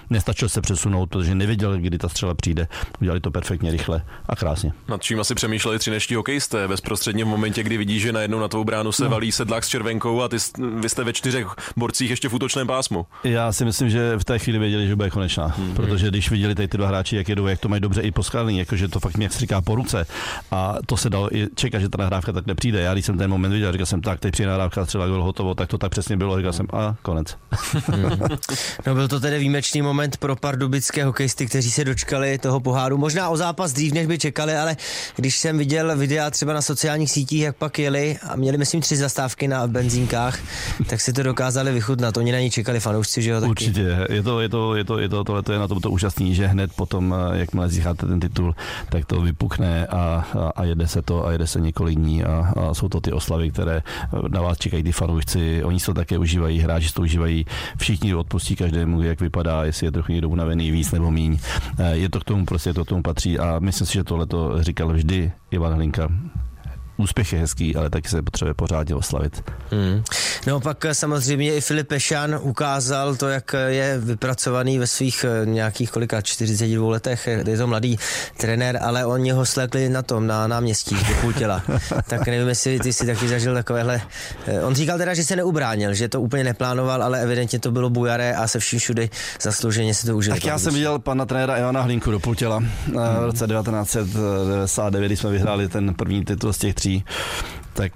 nestačil se přesunout, protože nevěděl, kdy ta střela přijde. Udělali to perfektně, rychle a krásně. Nad čím asi přemýšleli třineští hokejisté bezprostředně v momentě, kdy vidí, že najednou na tvou bránu se valí Sedlák s Červenkou a vy jste ve 4 borcích ještě v útočném pásmu. Já si myslím, že v té chvíli věděli, že bude konečná, protože když viděli tady ty dva hráči, jak jedou, jak to mají dobře i poskládaný, jakože to fakt mě stříká po ruce a to se dalo i čekat, že ta nahrávka tak nepřijde. Já když jsem ten moment viděl, říkal jsem tak, teď přijde nahrávka, střela gól, hotovo, tak to tak přesně bylo, říkal jsem a konec. No byl to tedy výjimečný moment pro pardubické hokejisty, kteří se dočkali toho poháru. Možná o zápas dřív, než by čekali, ale když jsem viděl videa třeba na sociálních sítích, jak pak jeli a měli myslím 3 zastávky na benzínkách, tak si to dokázali vychutnat. Oni na ní čekali fanoušci, že jo? Taky. Určitě. Tohle je na tomto úžasný, že hned potom, jakmile získáte ten titul, tak to vypukne a jede se to a jede se několik dní a jsou to ty oslavy, které na vás čekají ty fanoušci. Oni to také užívají, hráči to užívají, všichni odpustí každému, jak vypadá, jestli je trochu někdo unavený víc nebo míň. Je to k tomu, prostě to k tomu patří a myslím si, že tohle to říkal vždy Ivan Hlinka. Úspěch je hezký, ale taky se potřebuje pořádně oslavit. No pak samozřejmě i Filip Pešan ukázal to, jak je vypracovaný ve svých nějakých 42 letech. Je to mladý trenér, ale oni ho slekli na náměstí do půl těla. Tak nevím, jestli ty si taky zažil takovéhle. On říkal teda, že se neubránil, že to úplně neplánoval, ale evidentně to bylo bujaré a se vším všudy zaslouženě se to užil. Tak já jsem viděl pana trenéra Ivana Hlinku do půl těla v roce 1999, když jsme vyhráli ten první titul z těch 3, tak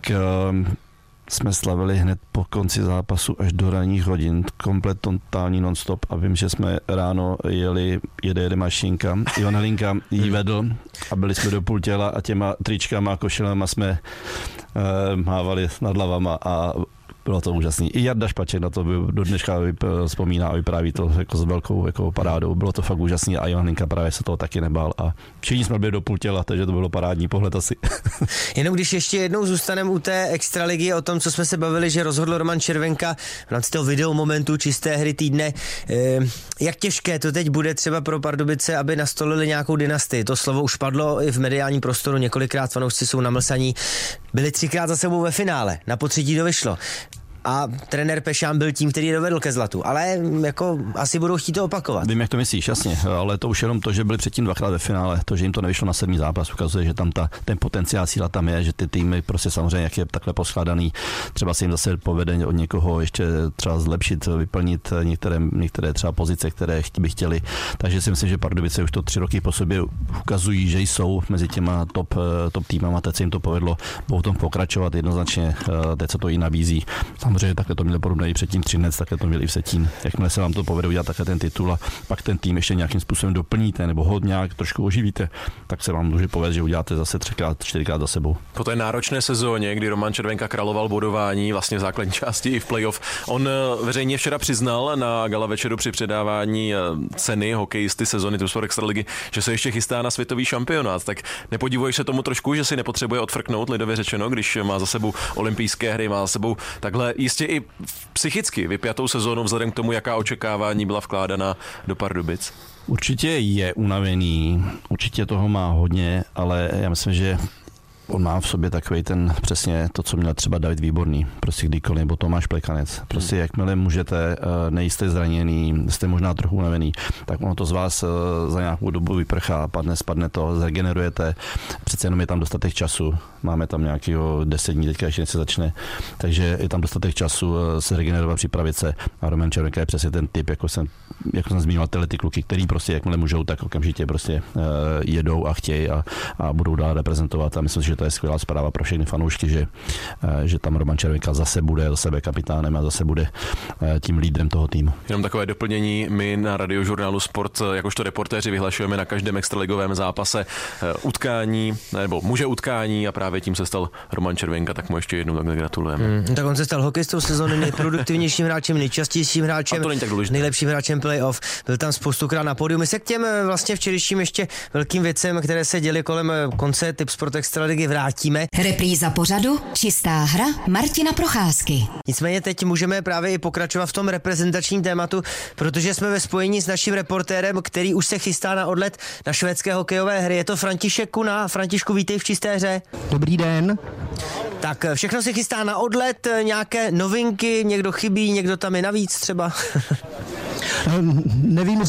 jsme slavili hned po konci zápasu až do ranních hodin, komplet totální non-stop a vím, že jsme ráno jede mašinka, Ivan Hlinka jí vedl a byli jsme do půl těla a těma tričkama a košilema jsme mávali nad hlavama a bylo to úžasný. I Jarda Špaček na to do dneška vzpomíná a vypráví to jako s velkou jako parádou. Bylo to fakt úžasný a Ivan Hlinka právě se toho taky nebál a všichni jsme byli do půl těla, takže to bylo parádní pohled asi. Jenom když ještě jednou zůstaneme u té extraligy, o tom, co jsme se bavili, že rozhodl Roman Červenka v rámci toho videomomentu čisté hry týdne. Jak těžké to teď bude třeba pro Pardubice, aby nastolili nějakou dynastii? To slovo už padlo i v mediálním prostoru, několikrát fanoušci jsou namlsaní. Byli 3krát za sebou ve finále, na potřetí to vyšlo. A trenér Pešán byl tím, který dovedl ke zlatu. Ale jako asi budou chtít to opakovat. Vím, jak to myslíš, jasně, ale to už jenom to, že byli předtím 2krát ve finále, to, že jim to nevyšlo na 7. zápas, ukazuje, že tam ten potenciál síla tam je, že ty týmy prostě samozřejmě, jak je takhle poskládaný, třeba se jim zase povede od někoho ještě třeba zlepšit, vyplnit některé třeba pozice, které by chtěli. Takže si myslím, že Pardubice už to 3 roky po sobě ukazují, že jsou mezi těma top týmama, teď se jim to povedlo, budou tom pokračovat jednoznačně, teď se to i nabízí. Samozřejmě takhle to měli podobné i předtím Třinec, takhle to měli i v Vsetín. Jakmile se vám to povede udělat takhle ten titul a pak ten tým ještě nějakým způsobem doplníte nebo ho nějak trošku oživíte, tak se vám může povést, že uděláte zase 3krát, 4krát za sebou. Po té náročné sezóně, kdy Roman Červenka královal bodování vlastně v základní části i v playoff, on veřejně včera přiznal na gala večeru při předávání ceny hokejisty sezony Sport Extraligy, že se ještě chystá na světový šampionát. Tak nepodivuješ se tomu trošku, že si nepotřebuje odfrknout, lidově řečeno, když má za sebou olympijské hry, má za sebou takhle jistě i psychicky vypjatou sezónu vzhledem k tomu, jaká očekávání byla vkládaná do Pardubic? Určitě je unavený, určitě toho má hodně, ale já myslím, že on má v sobě takový ten přesně to, co měl třeba David Výborný, prostě kdykoliv, nebo Tomáš Plekanec. Prostě jakmile můžete, nejste zraněný, jste možná trochu unavený, tak ono to z vás za nějakou dobu vyprchá, spadne to, zregenerujete, přece jenom je tam dostatek času, máme tam nějakého 10 dní, teďka ještě se začne, takže je tam dostatek času se regenerovat, připravit se a Roman Červenka je přesně ten typ, jako jsem zmiňoval, ty kluky, který prostě jakmile můžou, tak okamžitě prostě jedou a chtějí a budou dál reprezentovat a myslím, že to je skvělá zpráva pro všechny fanoušky, že tam Roman Červenka zase bude kapitánem a zase bude tím lídrem toho týmu. Jenom takové doplnění, my na Radiožurnálu Sport jakožto reportéři vyhlašujeme na každém extraligovém zápase utkání, nebo muže utkání a právě tím se stal Roman Červenka, tak mu ještě jednou takhle gratulujeme. Tak on se stal hokejistou sezóny, nejproduktivnějším hráčem, nejčastějším hráčem, nejlepším hráčem playoff. Byl tam spoustukrát na pódiu. My se k těm vlastně včerejším ještě velkým věcem, které se děly kolem konce Tip Sport Extraligy, vrátíme. Repríza pořadu Čistá hra Martina Procházky. Nicméně teď můžeme právě i pokračovat v tom reprezentačním tématu, protože jsme ve spojení s naším reportérem, který už se chystá na odlet na švédské hokejové hry. Je to František Kuna. Františku, vítej v Čisté hře. Dobrý den. Tak všechno se chystá na odlet, nějaké novinky, někdo chybí, někdo tam je navíc třeba? Nevím,